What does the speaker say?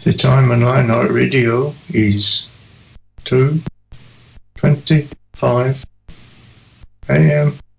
The time on Late Night Radio is 2:25 a.m.